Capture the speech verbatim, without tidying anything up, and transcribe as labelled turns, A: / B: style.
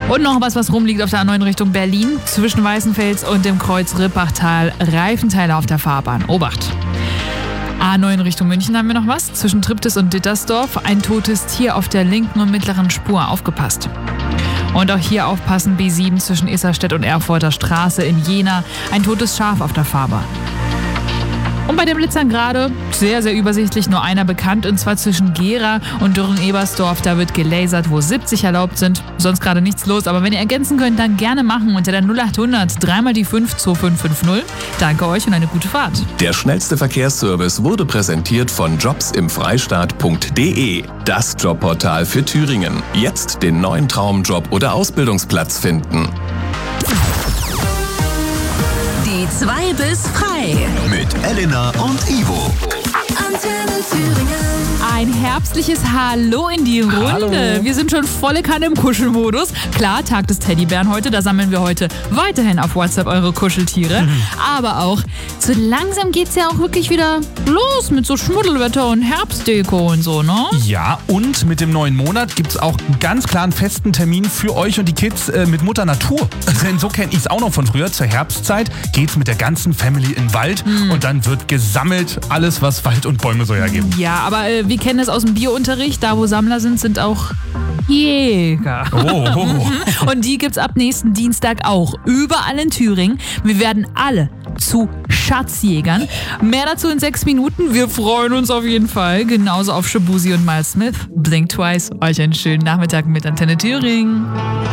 A: Und noch was, was rumliegt auf der A neun Richtung Berlin. Zwischen Weißenfels und dem Kreuz Rippachtal Reifenteile auf der Fahrbahn. Obacht! A neun Richtung München haben wir noch was. Zwischen Triptis und Dittersdorf ein totes Tier auf der linken und mittleren Spur. Aufgepasst! Und auch hier aufpassen, B sieben zwischen Isarstedt und Erfurter Straße in Jena. Ein totes Schaf auf der Fahrbahn. Und bei den Blitzern gerade, sehr, sehr übersichtlich, nur einer bekannt, und zwar zwischen Gera und Dürren-Ebersdorf. Da wird gelasert, wo siebzig erlaubt sind. Sonst gerade nichts los, aber wenn ihr ergänzen könnt, dann gerne machen unter der null acht hundert dreimal die fünf zwei fünf fünf null. Danke euch und eine gute Fahrt.
B: Der schnellste Verkehrsservice wurde präsentiert von jobs im freistaat punkt de. Das Jobportal für Thüringen. Jetzt den neuen Traumjob oder Ausbildungsplatz finden.
C: Die zwei bis frei.
D: Mit Elena und Ivo.
C: Antenne Thüringen.
A: Ein herbstliches Hallo in die Runde.
E: Hallo.
A: Wir sind schon volle Kanne im Kuschelmodus. Klar, Tag des Teddybären heute, da sammeln wir heute weiterhin auf WhatsApp eure Kuscheltiere. Mhm. Aber auch, so langsam geht's ja auch wirklich wieder los mit so Schmuddelwetter und Herbstdeko und so, ne?
E: Ja, und mit dem neuen Monat gibt's auch einen ganz klaren festen Termin für euch und die Kids äh, mit Mutter Natur. Denn so kenne ich es auch noch von früher. Zur Herbstzeit geht's mit der ganzen Family in den Wald mhm. und dann wird gesammelt alles, was Wald und Bäume so hergeben.
A: Ja, aber äh, wir kennen es aus dem Biounterricht. Da, wo Sammler sind, sind auch Jäger.
E: Oh, oh.
A: Und die gibt's ab nächsten Dienstag auch. Überall in Thüringen. Wir werden alle zu Schatzjägern. Mehr dazu in sechs Minuten. Wir freuen uns auf jeden Fall. Genauso auf Shabuzi und Miles Smith. Blink Twice. Euch einen schönen Nachmittag mit Antenne Thüringen.